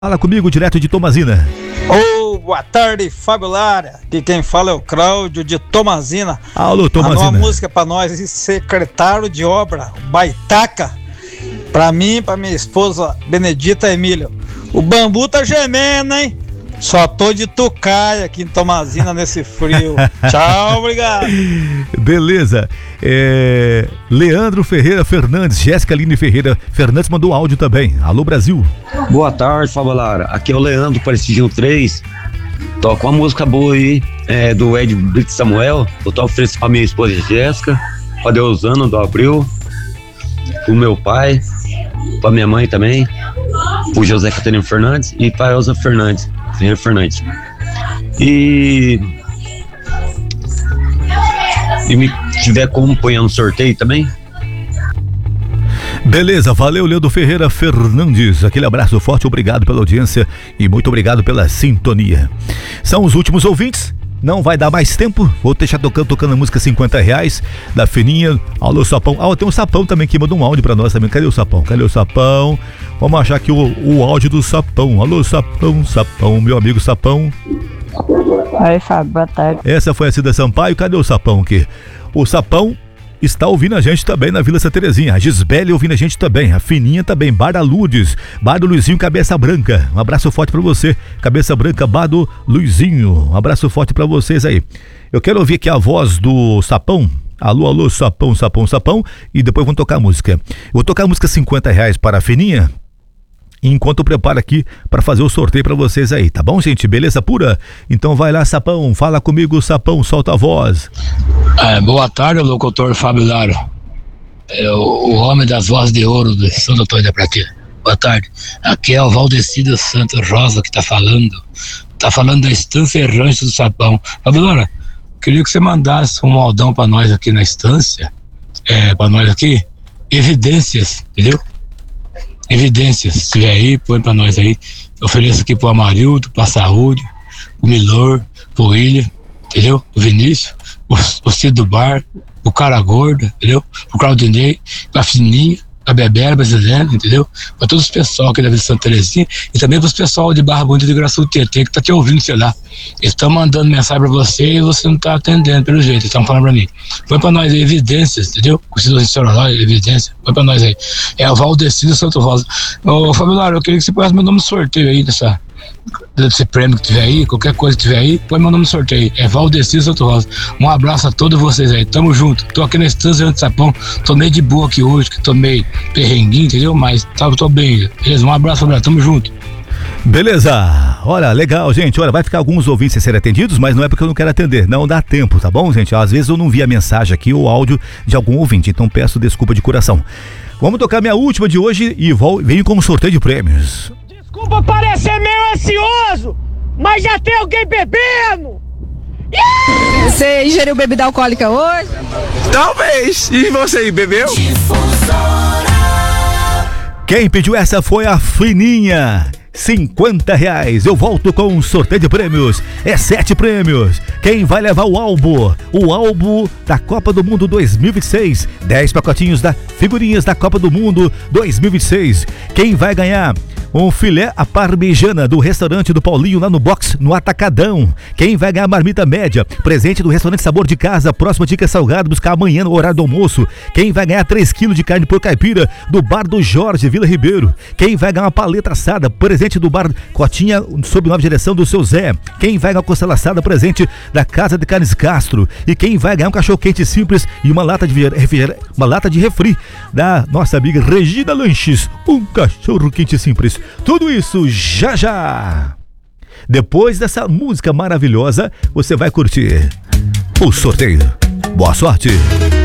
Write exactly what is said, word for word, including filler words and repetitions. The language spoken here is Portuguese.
Fala comigo direto de Tomazina. Ô, oh, boa tarde, Fábio Lara. Aqui quem fala é o Cláudio de Tomazina. Alô, Tomazina. Uma música pra nós, secretário de obra, Baitaca. Pra mim, pra minha esposa Benedita Emílio. O bambu tá gemendo, hein? Só tô de tucaia aqui em Tomazina nesse frio. Tchau, obrigado. Beleza. É... Leandro Ferreira Fernandes, Jéssica Aline Ferreira Fernandes mandou áudio também. Alô, Brasil. Boa tarde, Fábio Lara. Aqui é o Leandro Parecidinho três. Toca uma música boa aí, é, do Ed Brito Samuel. Eu tô oferecendo pra minha esposa Jéssica, pra Deusana do Abril, pro meu pai, pra minha mãe também, pro José Catarino Fernandes e pra Elza Fernandes. Fernandes. E e me tiver como põe no sorteio também. Beleza, valeu, Leandro Ferreira Fernandes. Aquele abraço forte, obrigado pela audiência e muito obrigado pela sintonia. São os últimos ouvintes. Não vai dar mais tempo, vou deixar tocando, tocando a música cinquenta reais da Fininha. Alô, Sapão. Ah, tem um Sapão também que mandou um áudio pra nós também. Cadê o Sapão? Cadê o Sapão? Vamos achar aqui o, o áudio do Sapão. Alô, Sapão, Sapão, meu amigo Sapão. Oi, Fábio, boa tarde. Essa foi a Cida Sampaio. Cadê o Sapão aqui? O Sapão está ouvindo a gente também na Vila Santa Terezinha. A Gisbele ouvindo a gente também. A Fininha também. Bar da Lourdes. Bar do Luizinho Cabeça Branca. Um abraço forte pra você. Cabeça Branca, Bar do Luizinho. Um abraço forte pra vocês aí. Eu quero ouvir aqui a voz do Sapão. Alô, alô, Sapão, Sapão, Sapão. E depois vamos tocar a música. Eu vou tocar a música cinquenta reais para a Fininha, enquanto eu preparo aqui para fazer o sorteio para vocês aí, tá bom, gente? Beleza pura? Então vai lá, Sapão, fala comigo, Sapão, solta a voz. É, boa tarde, locutor Fábio Lara. É, o, o homem das vozes de ouro de Santo Antônio da Praia. Boa tarde. Aqui é o Valdecido Santos Rosa que tá falando. Tá falando da Estância Errante do Sapão. Fábio Lara, queria que você mandasse um modão para nós aqui na estância, é, para nós aqui, evidências, entendeu? Evidências, se tiver aí, põe pra nós aí. Eu ofereço aqui pro Amarildo, pra Saúde, o Milor, pro William, entendeu? O Vinícius, o, o Cid do Bar, o Cara Gorda, entendeu? O Claudinei, a Fininha, a Bebera Brasileira, entendeu? Pra todos os pessoal aqui da Vila Santa Terezinha e também pros pessoal de Barra Bonita de Graça do Tietê que tá te ouvindo, sei lá. Eles estão mandando mensagem pra você e você não tá atendendo pelo jeito, eles estão falando pra mim. Põe pra nós aí evidências, entendeu? Conhecido em Soroló, evidência, põe pra nós aí. É o Valdecido Santo Rosa. Ô, Fábio Lara, eu queria que você pudesse meu nome no sorteio aí dessa, desse prêmio que tiver aí, qualquer coisa que tiver aí, põe meu nome no sorteio. É Valdecido Santo Rosa. Um abraço a todos vocês aí, tamo junto. Tô aqui na Estância de Sapão, tô meio de boa aqui hoje, que tô meio perrenguinho, entendeu? Mas tá, tô bem, beleza? Um abraço, Fábio Lara, tamo junto. Beleza, olha, legal, gente, olha, vai ficar alguns ouvintes sem serem atendidos, mas não é porque eu não quero atender, não dá tempo, tá bom, gente? Às vezes eu não vi a mensagem aqui ou áudio de algum ouvinte, então peço desculpa de coração. Vamos tocar minha última de hoje e vou, venho com um sorteio de prêmios. Desculpa parecer meio ansioso, mas já tem alguém bebendo! Yeah! Você ingeriu bebida alcoólica hoje? Talvez, e você aí, bebeu? Quem pediu essa foi a Fininha. cinquenta reais, eu volto com um sorteio de prêmios, é sete prêmios. Quem vai levar o álbum? O álbum da Copa do Mundo dois mil e vinte e seis, dez pacotinhos da figurinhas da Copa do Mundo dois mil e vinte e seis. Quem vai ganhar? Um filé à parmegiana do restaurante do Paulinho lá no box, no Atacadão. Quem vai ganhar marmita média? Presente do restaurante Sabor de Casa, próxima dica salgado, buscar amanhã no horário do almoço. Quem vai ganhar três quilos de carne por caipira do Bar do Jorge, Vila Ribeiro. Quem vai ganhar uma paleta assada, presente do Bar Cotinha, sob nova direção do seu Zé. Quem vai ganhar uma costela assada, presente da Casa de Carnes Castro. E quem vai ganhar um cachorro quente simples e uma lata de refri, uma lata de refri da nossa amiga Regina Lanches. Um cachorro quente simples. Tudo isso já já. Depois dessa música maravilhosa, você vai curtir o sorteio. Boa sorte!